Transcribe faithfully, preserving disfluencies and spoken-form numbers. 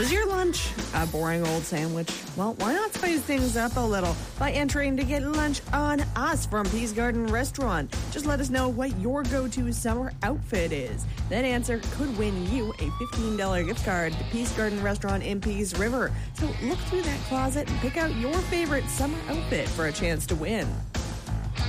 Was your lunch a boring old sandwich? Well, why not spice things up a little by entering to get lunch on us from Peace Garden Restaurant? Just let us know what your go-to summer outfit is. That answer could win you a fifteen dollars gift card to Peace Garden Restaurant in Peace River. So look through that closet and pick out your favorite summer outfit for a chance to win.